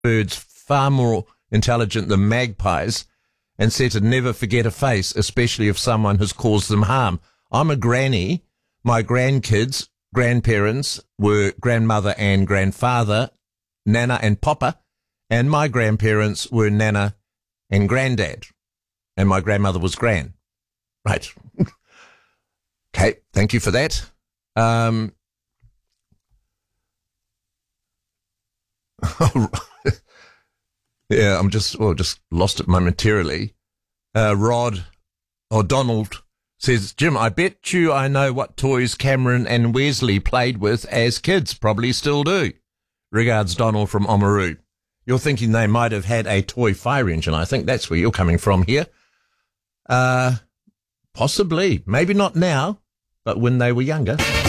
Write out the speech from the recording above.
birds far more intelligent than magpies and said to never forget a face, especially if someone has caused them harm. I'm a granny. My grandkids, grandparents were grandmother and grandfather, Nana and Papa, and my grandparents were Nana and Granddad, and my grandmother was Gran. Right. Okay, thank you for that. Yeah, I'm just lost it momentarily. Donald says, Jim, I bet you I know what toys Cameron and Wesley played with as kids. Probably still do. Regards, Donald from Oamaru. You're thinking they might have had a toy fire engine. I think that's where you're coming from here. Possibly. Maybe not now, but when they were younger.